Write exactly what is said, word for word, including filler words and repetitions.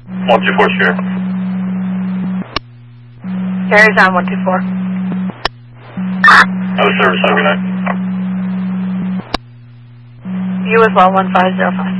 one two four share. Carries on one two four. Have a service, have a good night. You as well, one five zero five.